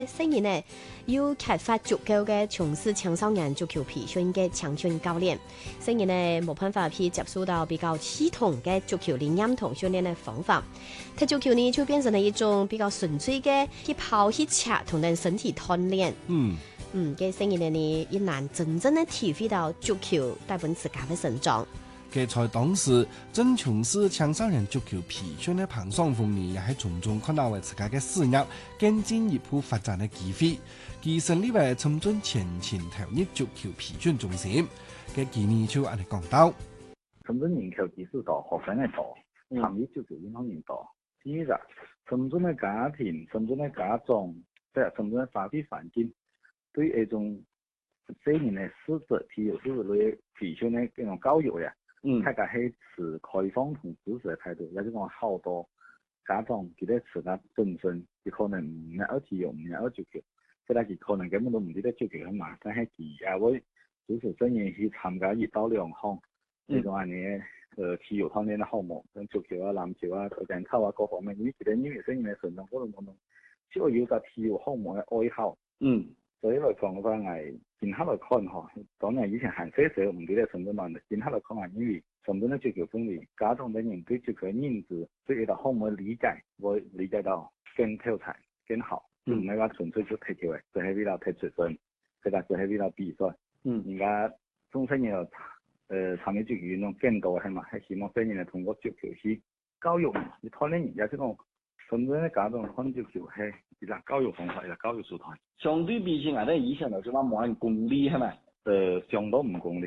雖然呢要開發足夠嘅從事青少年足球培訓嘅青訓教練，雖然呢冇辦法去接觸到比較系統嘅足球理念同訓練嘅方法，踢足球呢就變成了一種比較純粹嘅去跑去踢同人身體鍛煉。嘅雖然呢亦難真正的體會到足球帶俾自家嘅成長。 佢在當時正從事青少年足球培訓的彭爽鳳呢，也係從中看到為自家嘅事業更進一步發展嘅機會。佢成立為深圳前情投入足球培訓中心，嘅建議就按你講到。 深圳人口基數大，學生嘅多，參與足球運動員多。第二個，深圳嘅家庭、深圳嘅家長，即係深圳嘅社會環境，對呢種4年嘅師資體育之類培訓嘅呢種教育呀。大家係持開放同支持嘅態度，有啲講好多家長佢哋自家本身佢可能唔係體育，唔係足球，即係佢可能根本都唔知道足球係嘛，但係佢也會支持生意去參加1到2項呢種嘅體育方面嘅項目，像足球啊、籃球啊、跆拳道啊各方面，因為佢哋因為生意嘅成長過程當中，只要有個體育項目嘅愛好。所以來講嘅話，係今刻來看嗬，當然以前很細時候唔記得深圳人，今刻來看係因為深圳嘅足球風氣，家長等人對足球嘅認知，對呢個項目嘅理解，會理解到更透徹、更好，唔係話純粹就踢球嘅，就係為了踢出身，佢哋就係為了比賽。而家中生人參與足球運動更多係嘛，係希望生人通過足球去教育人，去鍛鍊人，也即講深圳嘅家長看足球係一個教育方法，一個教育手段。 相對比起我哋以前就話冇人功利係咪？ 相當唔功利。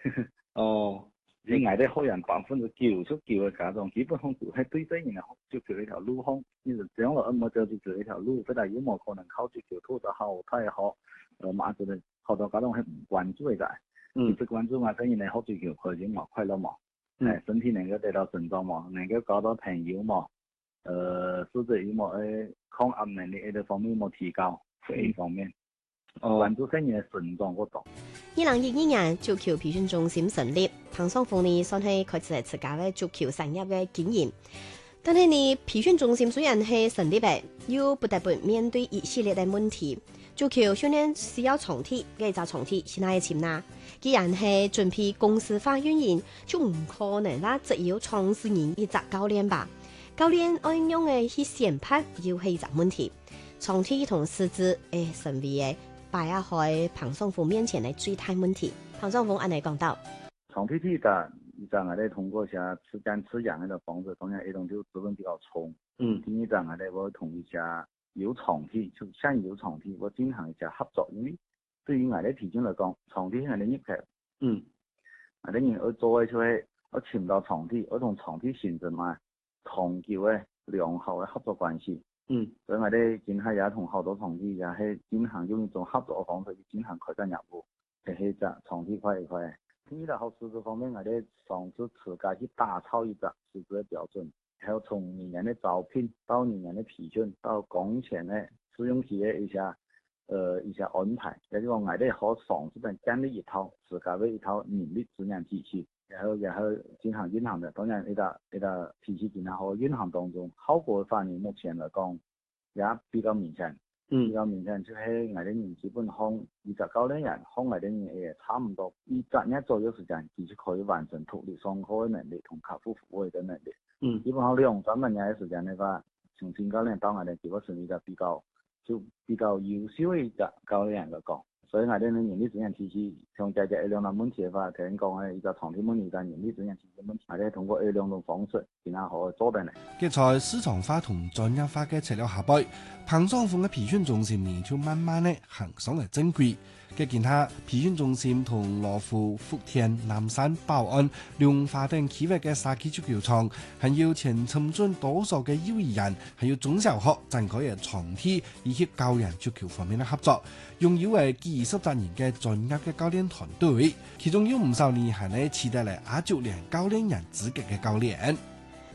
你挨啲學人99%嘅家長，基本上就係對生人嘅足球呢條路向，你就將來冇走足球呢條路，即係有冇可能靠足球拖得好，睇好，馬上咧好多家長係唔關注嘅，只關注我生人嚟學足球開心嘛、快樂嘛，身體能夠得到成長嘛，能夠交到朋友嘛，或者有冇抗壓能力呢方面有冇提高，呢一方面。關注生人嘅成長嗰度。 2012年足球培訓中心成立，彭爽鳳呢算係開始自家嘅足球產業嘅經驗。但係呢培訓中心雖然係成立嘅，又不得不面對一系列嘅問題。足球訓練需要場地，嘅就場地先係錢啦。既然係準備公司化運營，就唔可能啦，只有創始人一隻教練吧？教練按用嘅去選派，又係一隻問題。場地同師資成為嘅。擺喺彭爽鳳面前嘅最大問題。彭爽鳳按你講到， 場地第一個我哋通過一下吃乾吃養嘅方式，當然呢種就資本比較重。第二個我哋會同一下有場地，就像有場地，我進行一下合作。因為對於我哋培訓嚟講，場地係我哋入嘅。我哋人要做嘅就係我簽到場地，我同場地形成埋長久嘅良好嘅合作關係。所以我哋今後也同好多場地也係進行用一種合作嘅方式去進行開展業務，係隻場地塊一塊。第二個學師資方面，我哋上次自家去打造一隻師資嘅標準，還有從人員嘅招聘到人員嘅培訓到工錢嘅試用期嘅一些安排，也就是講我哋可上次建立一套自家嘅一套人力資源體系。然後進行運行的，當然呢個體系進行好運行當中，效果方面目前來講也比較明顯。比較明顯就係我哋人基本上20教練人，我哋人也差唔多1年左右時間，其實可以完成獨立上課嘅能力同客戶服務嘅能力。基本上2-3年嘅時間嘅話，從新教練到我哋基本上一個比較優秀嘅一個教練人嚟講。所以我哋人力資源體系，像解決呢兩個問題嘅話，頭先講嘅一個場地問題，一個人力資源體系問題，我哋通過呢兩種方式，然後可以做得嚟。 佢在市場化同專業化嘅策略下背，彭爽鳳嘅培訓中心呢就慢慢咧行上嚟正軌。佢見他培訓中心同羅湖、福田、南山、寶安、龍華等區域嘅沙基足球場，還有前深圳多數嘅幼兒園，還有中小學展開嘅場地以及教人足球方面嘅合作，擁有嘅20-30人嘅專業嘅教練團隊，其中有唔少呢係咧取得嚟亞足聯教練人資格嘅教練。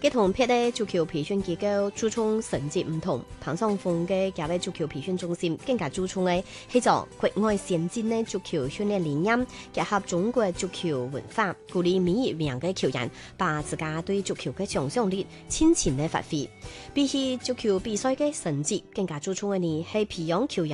佢同別嘅足球培訓機構注重成績唔同，彭雙鳳嘅家嘅足球培訓中心更加注重嘅係做國外先進嘅足球訓練理念，結合中國足球文化，鼓勵每一名嘅球員把自家對足球嘅想象力盡情嘅發揮。比起足球比賽嘅成績，更加注重嘅呢係培養球員